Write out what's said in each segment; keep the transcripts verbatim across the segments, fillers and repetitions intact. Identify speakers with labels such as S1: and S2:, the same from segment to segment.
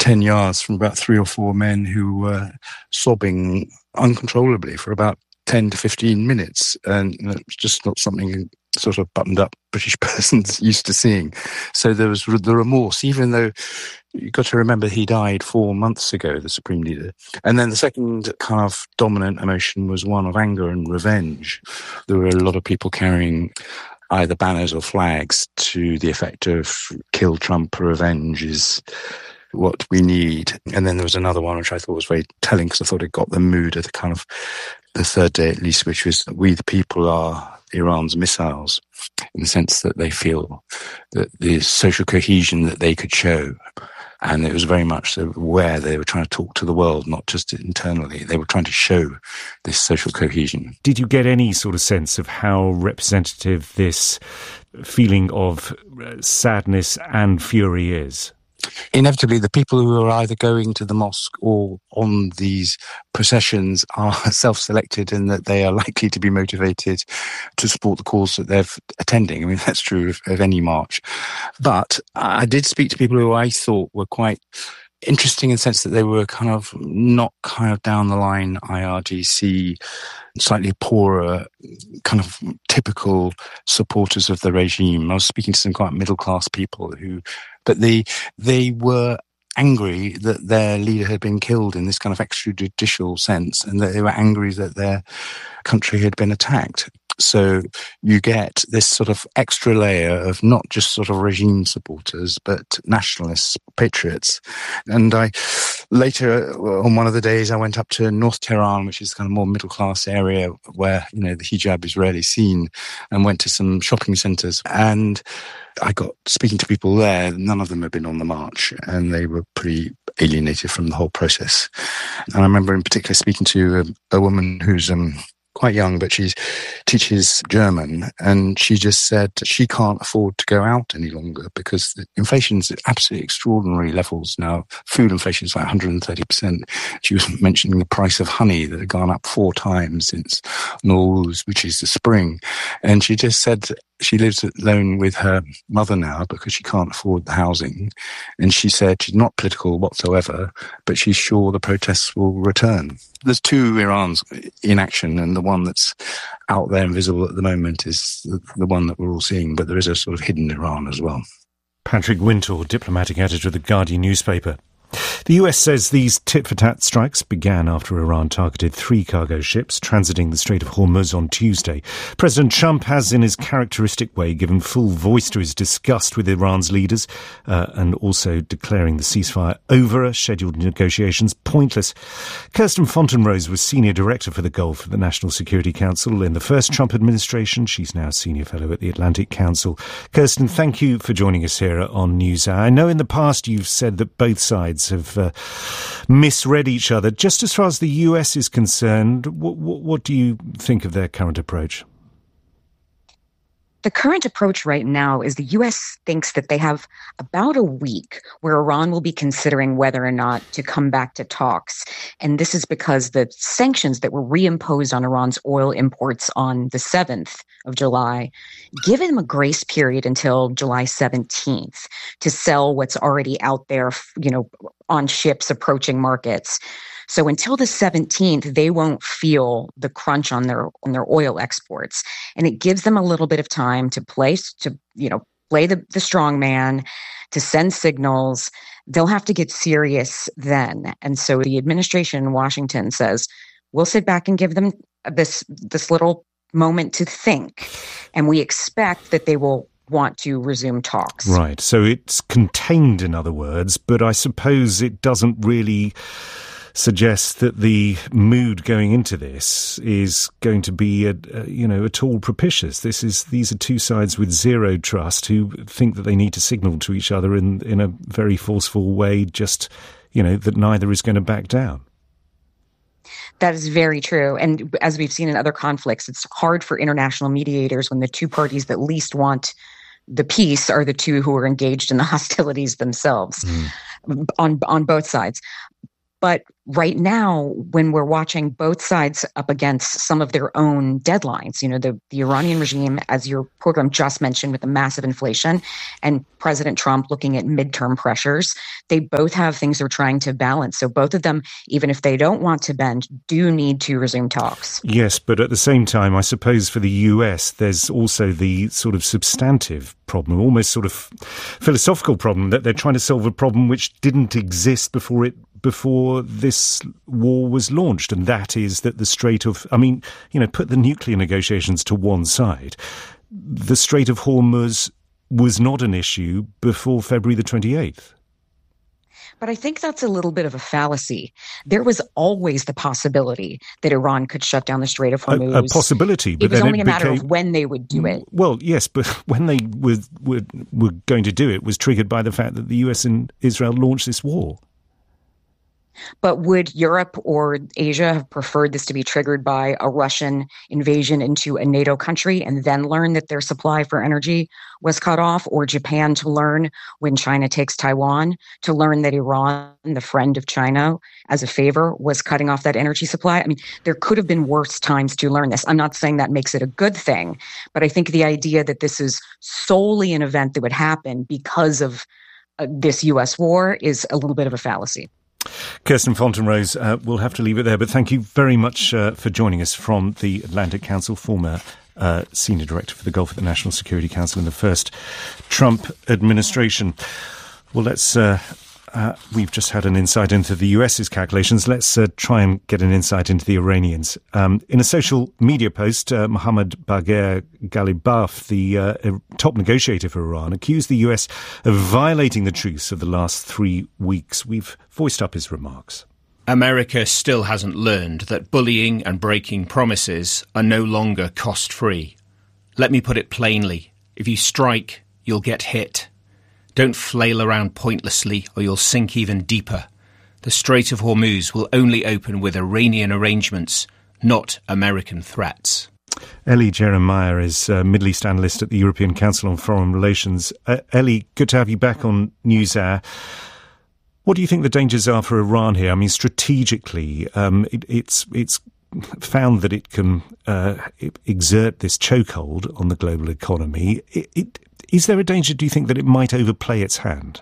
S1: ten yards from about three or four men who were sobbing uncontrollably for about ten to fifteen minutes. And you know, it's just not something sort of buttoned up British person's used to seeing. So there was the remorse, even though you've got to remember he died four months ago, the Supreme Leader. And then the second kind of dominant emotion was one of anger and revenge. There were a lot of people carrying either banners or flags to the effect of kill Trump, revenge is what we need. And then there was another one which I thought was very telling, because I thought it got the mood of the kind of the third day at least, which was we the people are Iran's missiles, in the sense that they feel that the social cohesion that they could show. And it was very much where they were trying to talk to the world, not just internally. They were trying to show this social cohesion.
S2: Did you get any sort of sense of how representative this feeling of sadness and fury is?
S1: Inevitably, the people who are either going to the mosque or on these processions are self-selected, and that they are likely to be motivated to support the cause that they're attending. I mean, that's true of, of any march. But I did speak to people who I thought were quite interesting in the sense that they were kind of not kind of down the line I R G C, slightly poorer, kind of typical supporters of the regime. I was speaking to some quite middle-class people who, but they, they were angry that their leader had been killed in this kind of extrajudicial sense, and that they were angry that their country had been attacked. So you get this sort of extra layer of not just sort of regime supporters, but nationalists, patriots. And I later on one of the days I went up to North Tehran, which is kind of more middle class area where, you know, the hijab is rarely seen, and went to some shopping centres. And I got speaking to people there. None of them had been on the march, and they were pretty alienated from the whole process. And I remember in particular speaking to a, a woman who's um, quite young, but she teaches German, and she just said she can't afford to go out any longer because the inflation's at absolutely extraordinary levels now. Food inflation is like one hundred thirty percent. She was mentioning the price of honey that had gone up four times since Nowruz, which is the spring. And she just said she lives alone with her mother now because she can't afford the housing. And she said she's not political whatsoever, but she's sure the protests will return. There's two Irans in action, and the one that's out there and visible at the moment is the, the one that we're all seeing, but there is a sort of hidden Iran as well.
S2: Patrick Wintle, diplomatic editor of the Guardian newspaper. The U S says these tit-for-tat strikes began after Iran targeted three cargo ships transiting the Strait of Hormuz on Tuesday. President Trump has, in his characteristic way, given full voice to his disgust with Iran's leaders uh, and also declaring the ceasefire over, scheduled negotiations pointless. Kirsten Fontenrose was senior director for the Gulf at the National Security Council in the first Trump administration. She's now senior fellow at the Atlantic Council. Kirsten, thank you for joining us here on NewsHour. I know in the past you've said that both sides have uh, misread each other. Just as far as the U S is concerned, what, what, what do you think of their current approach?
S3: The current approach right now is the U S thinks that they have about a week where Iran will be considering whether or not to come back to talks. And this is because the sanctions that were reimposed on Iran's oil imports on the seventh of July give them a grace period until July seventeenth to sell what's already out there, you know, on ships approaching markets. So until the seventeenth, they won't feel the crunch on their on their oil exports, and it gives them a little bit of time to play to you know play the the strong man, to send signals. They'll have to get serious then, and so the administration in Washington says we'll sit back and give them this this little moment to think, and we expect that they will want to resume talks.
S2: Right. So it's contained, in other words, but I suppose it doesn't really suggests that the mood going into this is going to be, a, a, you know, at all propitious. This is these are two sides with zero trust who think that they need to signal to each other in in a very forceful way, just, you know, that neither is going to back down.
S3: That is very true. And as we've seen in other conflicts, it's hard for international mediators when the two parties that least want the peace are the two who are engaged in the hostilities themselves mm. on on both sides. But right now, when we're watching both sides up against some of their own deadlines, you know, the, the Iranian regime, as your program just mentioned, with the massive inflation, and President Trump looking at midterm pressures, they both have things they're trying to balance. So both of them, even if they don't want to bend, do need to resume talks.
S2: Yes, but at the same time, I suppose for the U S, there's also the sort of substantive problem, almost sort of philosophical problem, that they're trying to solve a problem which didn't exist before it before this war was launched, and that is that the Strait of, I mean, you know, put the nuclear negotiations to one side, the Strait of Hormuz was not an issue before February the twenty-eighth.
S3: But I think that's a little bit of a fallacy. There was always the possibility that Iran could shut down the Strait of Hormuz.
S2: A, a possibility, but
S3: it was
S2: then
S3: only
S2: it
S3: a matter
S2: became,
S3: of when they would do it.
S2: Well, yes, but when they were, were were going to do it was triggered by the fact that the U S and Israel launched this war.
S3: But would Europe or Asia have preferred this to be triggered by a Russian invasion into a NATO country and then learn that their supply for energy was cut off, or Japan to learn when China takes Taiwan, to learn that Iran, the friend of China, as a favor, was cutting off that energy supply? I mean, there could have been worse times to learn this. I'm not saying that makes it a good thing, but I think the idea that this is solely an event that would happen because of uh, this U S war is a little bit of a fallacy.
S2: Kirsten Fontenrose, uh, we'll have to leave it there, but thank you very much uh, for joining us from the Atlantic Council, former uh, Senior Director for the Gulf at the National Security Council in the first Trump administration. Well, let's... Uh, uh, we've just had an insight into the US's calculations. Let's uh, try and get an insight into the Iranians. Um, in a social media post, uh, Mohammad Bagher Ghalibaf, the uh, top negotiator for Iran, accused the U S of violating the truce of the last three weeks. We've voiced up his remarks.
S4: America still hasn't learned that bullying and breaking promises are no longer cost-free. Let me put it plainly. If you strike, you'll get hit. Don't flail around pointlessly or you'll sink even deeper. The Strait of Hormuz will only open with Iranian arrangements, not American threats.
S2: Ellie Jeremiah is a Middle East analyst at the European Council on Foreign Relations. Uh, Ellie, good to have you back on NewsHour. What do you think the dangers are for Iran here? I mean, strategically, um, it, it's it's found that it can uh, exert this chokehold on the global economy. It, it, is there a danger, do you think, that it might overplay its hand?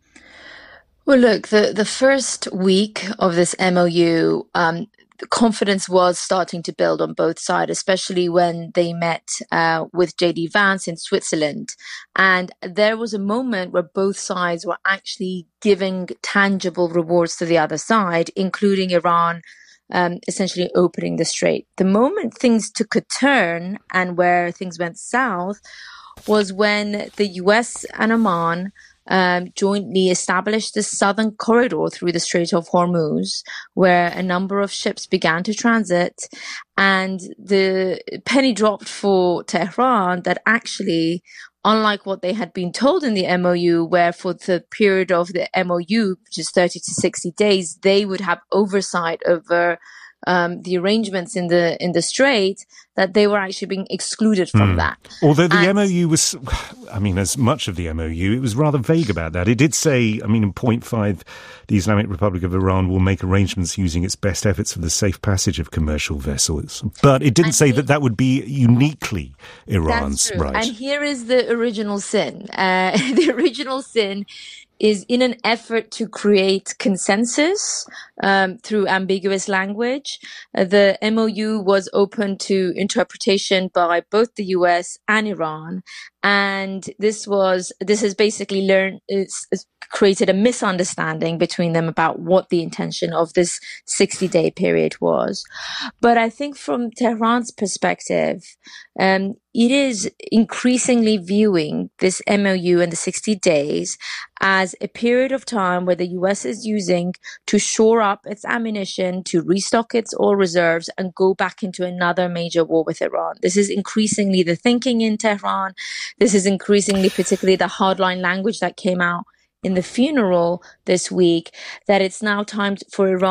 S5: Well, look, the, the first week of this M O U, um, the confidence was starting to build on both sides, especially when they met uh, with J D Vance in Switzerland. And there was a moment where both sides were actually giving tangible rewards to the other side, including Iran um, essentially opening the strait. The moment things took a turn and where things went south was when the U S and Oman Um, jointly established the southern corridor through the Strait of Hormuz, where a number of ships began to transit, and the penny dropped for Tehran that actually, unlike what they had been told in the M O U, where for the period of the M O U, which is thirty to sixty days, they would have oversight over Um, the arrangements in the in the strait, that they were actually being excluded from mm. that.
S2: Although the
S5: and,
S2: M O U was, I mean, as much of the M O U, it was rather vague about that. It did say, I mean, in point five, the Islamic Republic of Iran will make arrangements using its best efforts for the safe passage of commercial vessels. But it didn't say it, that that would be uniquely Iran's right.
S5: And here is the original sin. Uh, the original sin is in an effort to create consensus um, through ambiguous language. Uh, the M O U was open to interpretation by both the U S and Iran, and this was this has basically learned it's, it's created a misunderstanding between them about what the intention of this sixty-day period was. But I think from Tehran's perspective, um, it is increasingly viewing this M O U and the sixty days as a period of time where the U S is using to shore up its ammunition, to restock its oil reserves, and go back into another major war with Iran. This is increasingly the thinking in Tehran. This is increasingly particularly the hardline language that came out in the funeral this week, that it's now time for Iran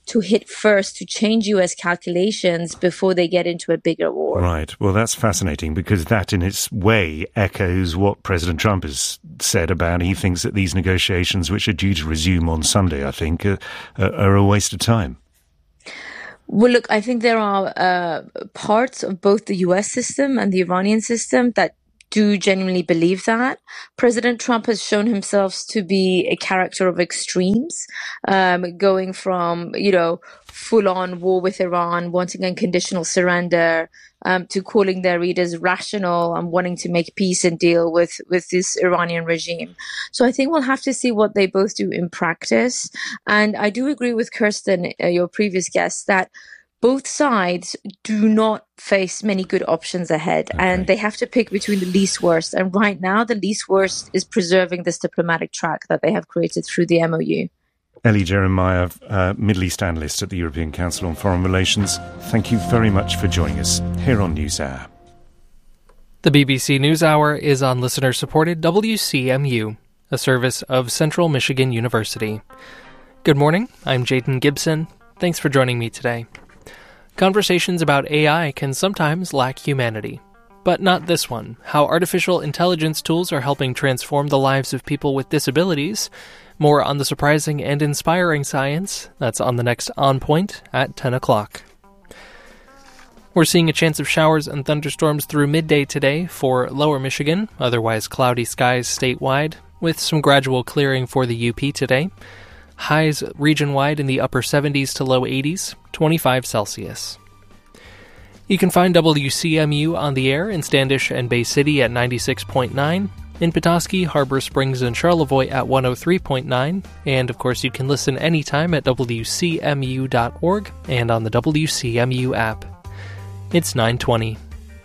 S5: to hit first to change U S calculations before they get into a bigger war.
S2: Right. Well, that's fascinating because that in its way echoes what President Trump has said about he thinks that these negotiations, which are due to resume on Sunday, I think, are, are a waste of time.
S5: Well, look, I think there are uh, parts of both the U S system and the Iranian system that do genuinely believe that. President Trump has shown himself to be a character of extremes, um, going from, you know, full-on war with Iran, wanting unconditional surrender, um, to calling their readers rational and wanting to make peace and deal with, with this Iranian regime. So I think we'll have to see what they both do in practice. And I do agree with Kirsten, uh, your previous guest, that both sides do not face many good options ahead, okay. and they have to pick between the least worst. And right now, the least worst is preserving this diplomatic track that they have created through the M O U.
S2: Ellie Jeremiah, uh, Middle East analyst at the European Council on Foreign Relations, thank you very much for joining us here on NewsHour.
S6: The B B C NewsHour is on listener-supported W C M U, a service of Central Michigan University. Good morning, I'm Jaden Gibson. Thanks for joining me today. Conversations about A I can sometimes lack humanity. But not this one. How artificial intelligence tools are helping transform the lives of people with disabilities. More on the surprising and inspiring science. That's on the next On Point at ten o'clock. We're seeing a chance of showers and thunderstorms through midday today for lower Michigan, otherwise cloudy skies statewide, with some gradual clearing for the U P today. Highs region-wide in the upper seventies to low eighties, twenty-five Celsius. You can find W C M U on the air in Standish and Bay City at ninety-six point nine, in Petoskey, Harbor Springs, and Charlevoix at one oh three point nine, and of course you can listen anytime at W C M U dot org and on the W C M U app. It's nine twenty.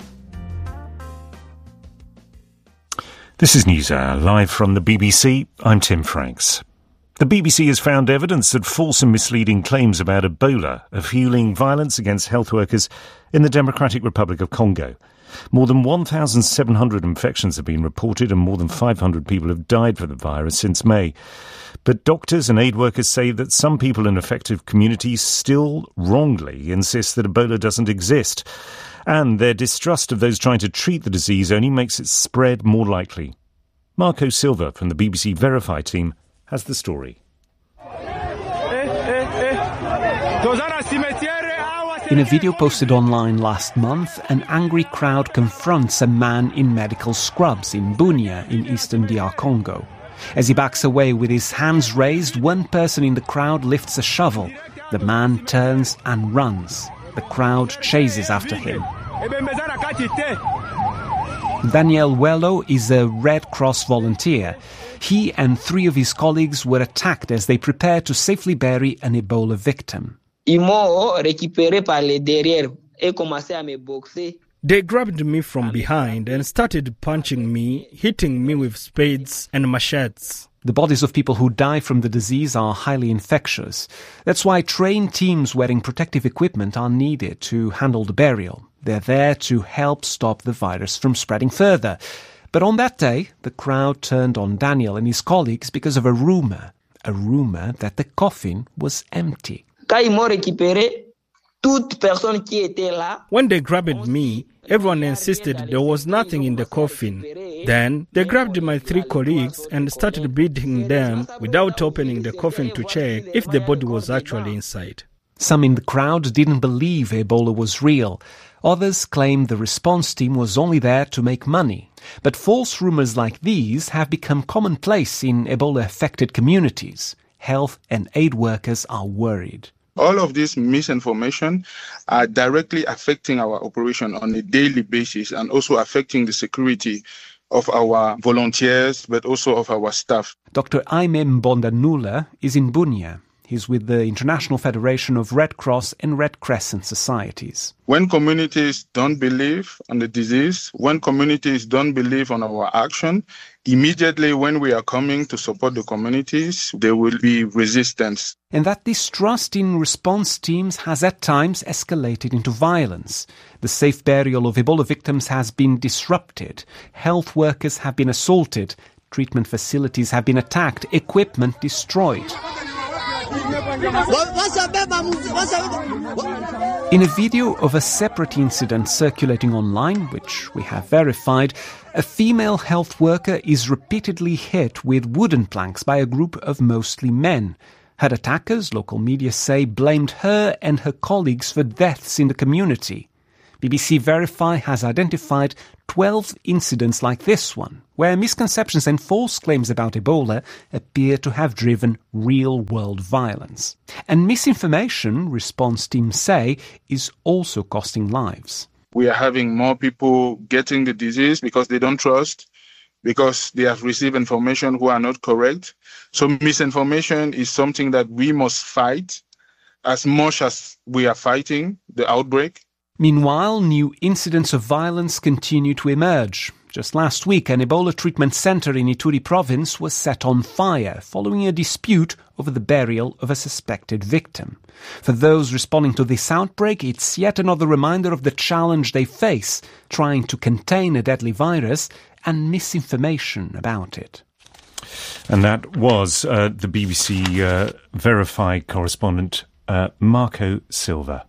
S2: This is NewsHour, live from the B B C. I'm Tim Franks. The B B C has found evidence that false and misleading claims about Ebola are fueling violence against health workers in the Democratic Republic of Congo. More than one thousand seven hundred infections have been reported and more than five hundred people have died from the virus since May. But doctors and aid workers say that some people in affected communities still wrongly insist that Ebola doesn't exist, and their distrust of those trying to treat the disease only makes it spread more likely. Marco Silva from the B B C Verify team has the story.
S7: In a video posted online last month, an angry crowd confronts a man in medical scrubs in Bunia in eastern D R Congo. As he backs away with his hands raised, one person in the crowd lifts a shovel. The man turns and runs. The crowd chases after him. Daniel Wello is a Red Cross volunteer. He and three of his colleagues were attacked as they prepared to safely bury an Ebola victim.
S8: They grabbed me from behind and started punching me, hitting me with spades and machetes.
S7: The bodies of people who die from the disease are highly infectious. That's why trained teams wearing protective equipment are needed to handle the burial. They're there to help stop the virus from spreading further. But on that day, the crowd turned on Daniel and his colleagues because of a rumour. A rumour that the coffin was empty.
S8: When they grabbed me, everyone insisted there was nothing in the coffin. Then they grabbed my three colleagues and started beating them without opening the coffin to check if the body was actually inside.
S7: Some in the crowd didn't believe Ebola was real. Others claimed the response team was only there to make money. But false rumours like these have become commonplace in Ebola-affected communities. Health and aid workers are worried.
S9: All of this misinformation are directly affecting our operation on a daily basis and also affecting the security of our volunteers, but also of our staff.
S7: Doctor Aime Mbondanula is in Bunia. He's with the International Federation of Red Cross and Red Crescent Societies.
S9: When communities don't believe on the disease, when communities don't believe on our action, immediately when we are coming to support the communities, there will be resistance.
S7: And that distrust in response teams has at times escalated into violence. The safe burial of Ebola victims has been disrupted. Health workers have been assaulted. Treatment facilities have been attacked. Equipment destroyed. In a video of a separate incident circulating online, which we have verified, a female health worker is repeatedly hit with wooden planks by a group of mostly men. Her attackers, local media say, blamed her and her colleagues for deaths in the community. B B C Verify has identified twelve incidents like this one, where misconceptions and false claims about Ebola appear to have driven real-world violence. And misinformation, response teams say, is also costing lives.
S9: We are having more people getting the disease because they don't trust, because they have received information who are not correct. So misinformation is something that we must fight as much as we are fighting the outbreak.
S7: Meanwhile, new incidents of violence continue to emerge. Just last week, an Ebola treatment center in Ituri province was set on fire following a dispute over the burial of a suspected victim. For those responding to this outbreak, it's yet another reminder of the challenge they face trying to contain a deadly virus and misinformation about it.
S2: And that was uh, the B B C uh, Verify correspondent uh, Marco Silva.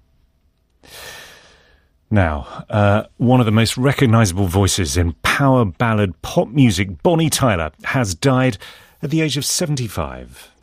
S2: Now, uh, one of the most recognisable voices in power ballad pop music, Bonnie Tyler, has died at the age of seventy-five.